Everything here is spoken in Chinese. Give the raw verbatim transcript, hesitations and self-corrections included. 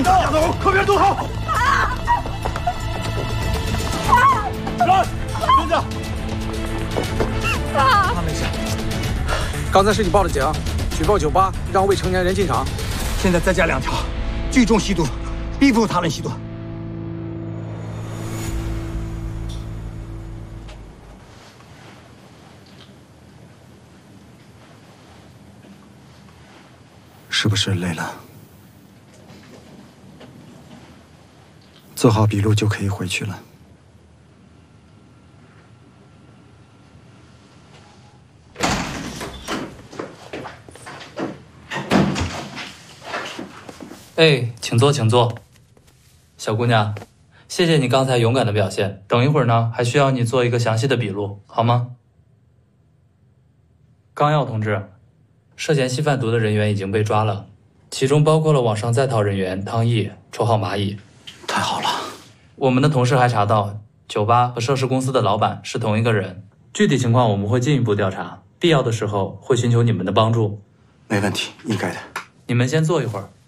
向左，靠边躲好。来，蹲下。 他没事。刚才是你报的警，举报酒吧让未成年人进场。 现在再加两条，聚众吸毒，逼迫他人吸毒。 是不是累了？做好笔录就可以回去了。 哎，请坐，请坐。小姑娘，谢谢你刚才勇敢的表现。等一会儿呢，还需要你做一个详细的笔录，好吗？纲耀同志。 涉嫌吸贩毒的人员已经被抓了，其中包括了网上在逃人员汤毅，绰号蚂蚁。 太好了！ 我们的同事还查到，酒吧和涉事公司的老板是同一个人。具体情况我们会进一步调查，必要的时候会寻求你们的帮助。 没问题，应该的。 你们先坐一会儿。